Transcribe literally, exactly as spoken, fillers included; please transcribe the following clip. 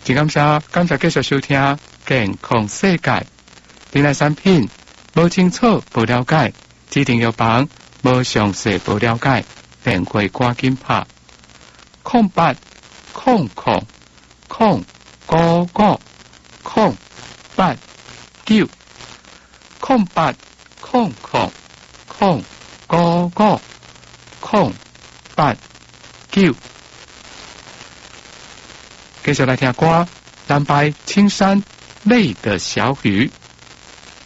真感谢，感谢继续收听健康世界。店内产品无清楚、无了解，指定药房无详细、无了解，电话赶紧拍空八空空空五五空八九空八空空空五五空八九。继续来听歌，蓝白青山泪的小雨。